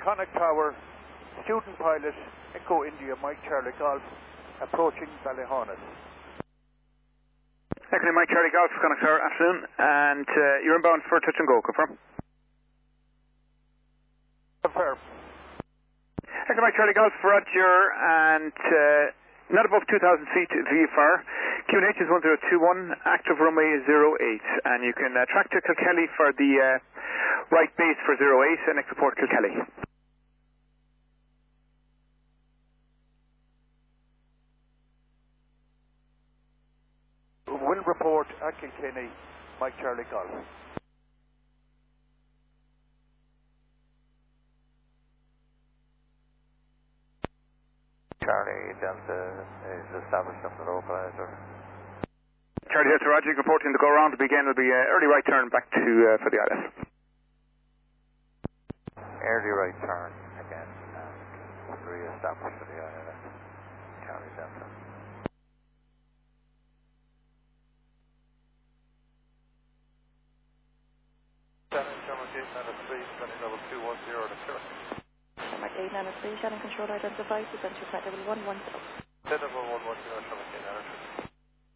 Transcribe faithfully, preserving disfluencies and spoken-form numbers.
Connacht Tower, student pilot, Echo India, Mike Charlie Golf, approaching Ballyhonus. Echo Mike Charlie Golf, Connacht Tower, afternoon, and uh, you're inbound for touch and go, confirm? Confirm. Echo Mike Charlie Golf, Roger, and uh, not above two thousand feet V F R. Q N H is one zero two one, active runway is zero eight, and you can uh, track to Kilkelly for the uh, right base for zero eight and next report Kilkelly. Will report at Kilkenny, Mike Charlie Golf. Charlie Delta is established up the localizer. Charlie Delta, Roger, reporting the go around. Again, will be uh, early right turn back to uh, for the I L S. Early right turn again and re-establish for the I L S. Charlie Delta. Shannon Shannon three, Shannon level two one zero to Kirk. Mark eight nine three, Shannon control identified, potential flight level one one zero. Level one one zero, Shannon Shannon.